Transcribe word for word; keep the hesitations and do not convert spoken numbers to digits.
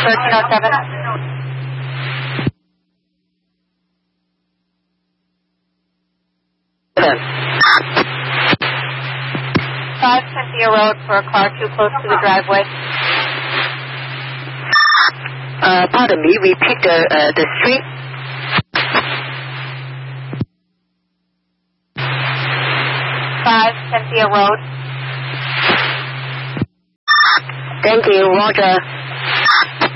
thirteen oh seven. five Cynthia Road for a car too close to the driveway. Uh, pardon me, repeat the, uh, the street. five Cynthia Road. Thank you, Roger.